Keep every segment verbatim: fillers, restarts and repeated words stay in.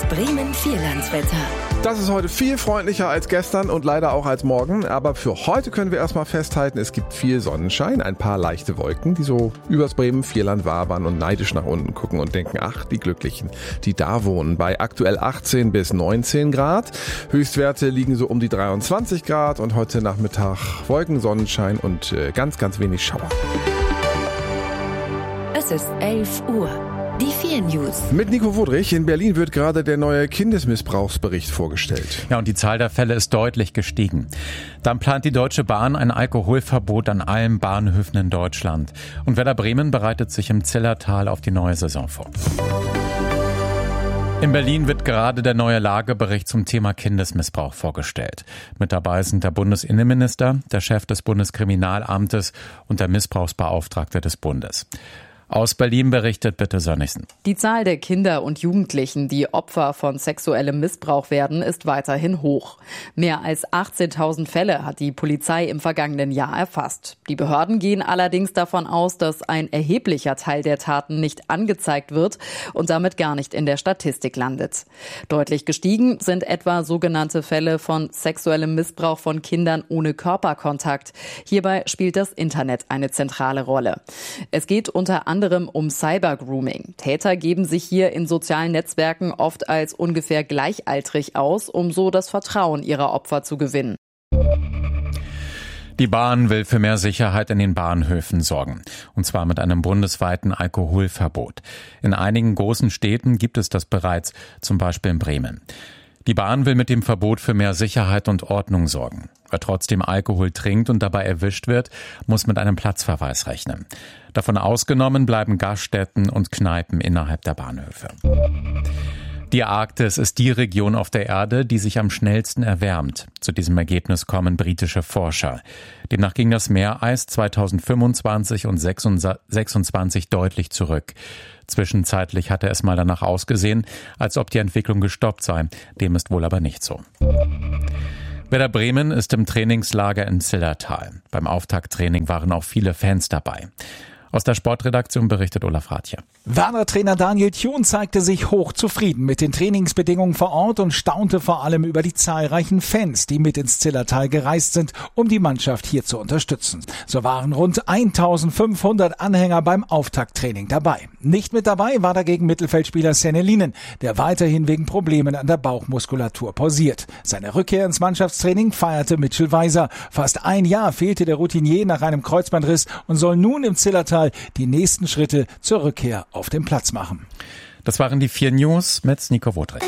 Bremen Vierlandswetter. Das ist heute viel freundlicher als gestern und leider auch als morgen. Aber für heute können wir erstmal festhalten, es gibt viel Sonnenschein, ein paar leichte Wolken, die so übers Bremen Vierland wabern und neidisch nach unten gucken und denken, ach, die Glücklichen, die da wohnen. Bei aktuell achtzehn bis neunzehn Grad. Höchstwerte liegen so um die dreiundzwanzig Grad und heute Nachmittag Wolken, Sonnenschein und äh, ganz, ganz wenig Schauer. Es ist elf Uhr. Die vier News. Mit Nico Wodrich. In Berlin wird gerade der neue Kindesmissbrauchsbericht vorgestellt. Ja, und die Zahl der Fälle ist deutlich gestiegen. Dann plant die Deutsche Bahn ein Alkoholverbot an allen Bahnhöfen in Deutschland. Und Werder Bremen bereitet sich im Zillertal auf die neue Saison vor. In Berlin wird gerade der neue Lagebericht zum Thema Kindesmissbrauch vorgestellt. Mit dabei sind der Bundesinnenminister, der Chef des Bundeskriminalamtes und der Missbrauchsbeauftragte des Bundes. Aus Berlin berichtet Bitte Sönnigsen. Die Zahl der Kinder und Jugendlichen, die Opfer von sexuellem Missbrauch werden, ist weiterhin hoch. Mehr als achtzehntausend Fälle hat die Polizei im vergangenen Jahr erfasst. Die Behörden gehen allerdings davon aus, dass ein erheblicher Teil der Taten nicht angezeigt wird und damit gar nicht in der Statistik landet. Deutlich gestiegen sind etwa sogenannte Fälle von sexuellem Missbrauch von Kindern ohne Körperkontakt. Hierbei spielt das Internet eine zentrale Rolle. Es geht unter anderem anderem um Cybergrooming. Täter geben sich hier in sozialen Netzwerken oft als ungefähr gleichaltrig aus, um so das Vertrauen ihrer Opfer zu gewinnen. Die Bahn will für mehr Sicherheit in den Bahnhöfen sorgen. Und zwar mit einem bundesweiten Alkoholverbot. In einigen großen Städten gibt es das bereits, zum Beispiel in Bremen. Die Bahn will mit dem Verbot für mehr Sicherheit und Ordnung sorgen. Wer trotzdem Alkohol trinkt und dabei erwischt wird, muss mit einem Platzverweis rechnen. Davon ausgenommen bleiben Gaststätten und Kneipen innerhalb der Bahnhöfe. Die Arktis ist die Region auf der Erde, die sich am schnellsten erwärmt. Zu diesem Ergebnis kommen britische Forscher. Demnach ging das Meereis zweitausendfünfundzwanzig und sechsundzwanzig deutlich zurück. Zwischenzeitlich hatte es mal danach ausgesehen, als ob die Entwicklung gestoppt sei. Dem ist wohl aber nicht so. Werder Bremen ist im Trainingslager im Zillertal. Beim Auftakttraining waren auch viele Fans dabei. Aus der Sportredaktion berichtet Olaf Rathje. Werder-Trainer Daniel Thun zeigte sich hochzufrieden mit den Trainingsbedingungen vor Ort und staunte vor allem über die zahlreichen Fans, die mit ins Zillertal gereist sind, um die Mannschaft hier zu unterstützen. So waren rund eintausendfünfhundert Anhänger beim Auftakttraining dabei. Nicht mit dabei war dagegen Mittelfeldspieler Sennelinen, der weiterhin wegen Problemen an der Bauchmuskulatur pausiert. Seine Rückkehr ins Mannschaftstraining feierte Mitchell Weiser. Fast ein Jahr fehlte der Routinier nach einem Kreuzbandriss und soll nun im Zillertal die nächsten Schritte zur Rückkehr auf den Platz machen. Das waren die vier News mit Nico Wodrich.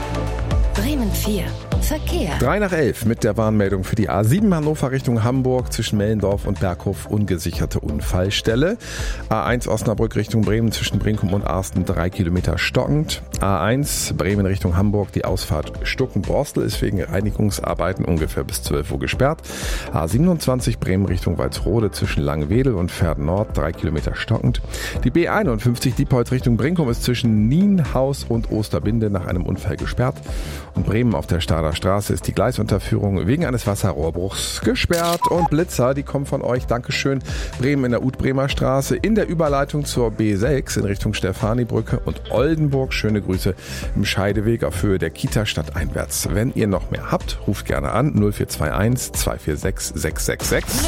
Bremen vier. Verkehr. Drei nach elf mit der Warnmeldung für die A sieben Hannover Richtung Hamburg zwischen Mellendorf und Berghof ungesicherte Unfallstelle. A eins Osnabrück Richtung Bremen zwischen Brinkum und Arsten drei Kilometer stockend. A eins Bremen Richtung Hamburg die Ausfahrt Stuckenborstel ist wegen Reinigungsarbeiten ungefähr bis zwölf Uhr gesperrt. A siebenundzwanzig Bremen Richtung Walsrode zwischen Langwedel und Verden Nord drei Kilometer stockend. Die B einundfünfzig Diepholz Richtung Brinkum ist zwischen Nienhaus und Osterbinde nach einem Unfall gesperrt. Und Bremen auf der Stader Straße ist die Gleisunterführung wegen eines Wasserrohrbruchs gesperrt. Und Blitzer, die kommen von euch, Dankeschön, Bremen in der Ut-Bremer Straße, in der Überleitung zur B sechs in Richtung Stefanibrücke und Oldenburg. Schöne Grüße im Scheideweg auf Höhe der Kita stadteinwärts. Wenn ihr noch mehr habt, ruft gerne an null vier zwei eins zwei vier sechs sechs sechs sechs.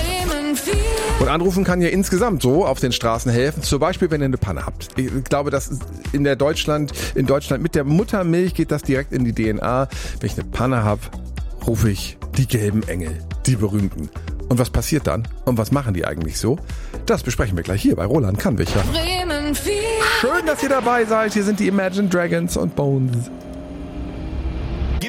Und anrufen kann ihr insgesamt so auf den Straßen helfen, zum Beispiel, wenn ihr eine Panne habt. Ich glaube, dass in der Deutschland, in Deutschland mit der Muttermilch geht das direkt in die D N A. Wenn ich eine Panne habe, rufe ich die gelben Engel, die berühmten. Und was passiert dann? Und was machen die eigentlich so? Das besprechen wir gleich hier bei Roland Kannwicher. Schön, dass ihr dabei seid. Hier sind die Imagine Dragons und Bones.